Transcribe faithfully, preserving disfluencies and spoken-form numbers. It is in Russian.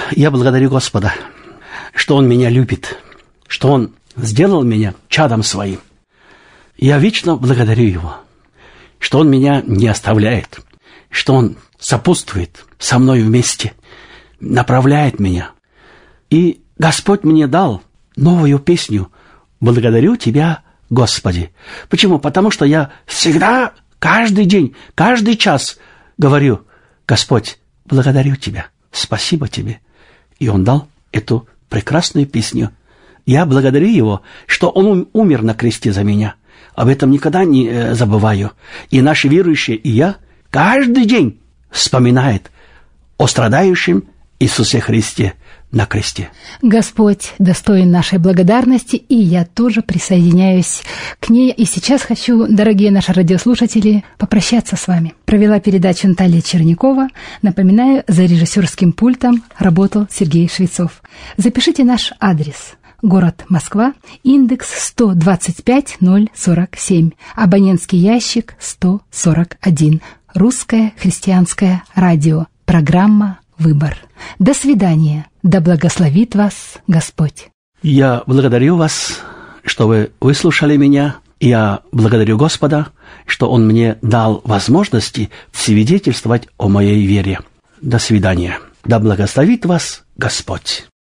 Я благодарю Господа, что Он меня любит, что Он сделал меня чадом Своим. Я вечно благодарю Его, что Он меня не оставляет, что Он сопутствует со мной вместе, направляет меня. И Господь мне дал новую песню «Благодарю Тебя, Господи». Почему? Потому что я всегда, каждый день, каждый час говорю: Господь, благодарю Тебя, спасибо Тебе. И Он дал эту прекрасную песню. Я благодарю Его, что Он умер на кресте за меня. Об этом никогда не забываю. И наши верующие, и я, каждый день вспоминает о страдающем Иисусе Христе на кресте. Господь достоин нашей благодарности, и я тоже присоединяюсь к ней. И сейчас хочу, дорогие наши радиослушатели, попрощаться с вами. Провела передачу Наталья Чернякова. Напоминаю, за режиссерским пультом работал Сергей Швецов. Запишите наш адрес. Город Москва, индекс сто двадцать пять ноль сорок семь, абонентский ящик сто сорок один. Русское христианское радио. Программа «Выбор». До свидания. Да благословит вас Господь. Я благодарю вас, что вы выслушали меня. Я благодарю Господа, что Он мне дал возможности свидетельствовать о моей вере. До свидания. Да благословит вас Господь.